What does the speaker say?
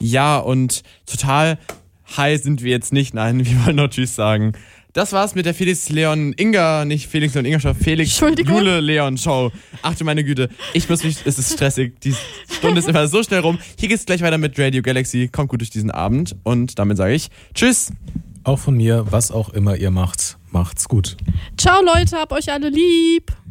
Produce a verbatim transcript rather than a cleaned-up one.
Ja, und total high sind wir jetzt nicht. Nein, wir wollen nur Tschüss sagen. Das war's mit der Felix Leon Inga, nicht Felix Leon Inga Show, Felix Jule Leon Show. Ach du meine Güte, ich muss mich, es ist stressig, die Stunde ist immer so schnell rum. Hier geht's gleich weiter mit Radio Galaxy, kommt gut durch diesen Abend und damit sage ich Tschüss. Auch von mir, was auch immer ihr macht, macht's gut. Ciao Leute, hab euch alle lieb.